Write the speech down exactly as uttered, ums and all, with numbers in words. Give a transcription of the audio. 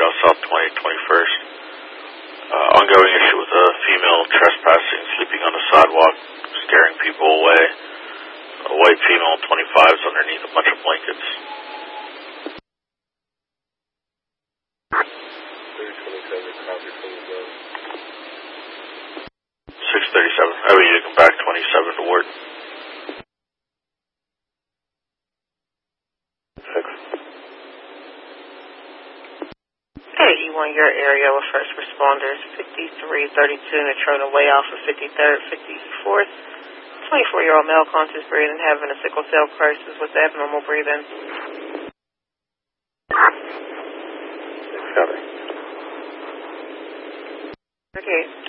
Street off South twentieth, twenty-first. Uh, ongoing issue with a female trespassing, sleeping on the sidewalk, scaring people away. A white female, twenty-fives, underneath a bunch of blankets. six thirty-seven. Oh, you can back twenty-seven to work. Six. Hey, E one, your area with first responders, fifty-three thirty-two Natrona Way off of fifty-third, fifty-fourth. twenty-four-year-old male, conscious breathing, having a sickle cell crisis with abnormal breathing. Copy. Okay.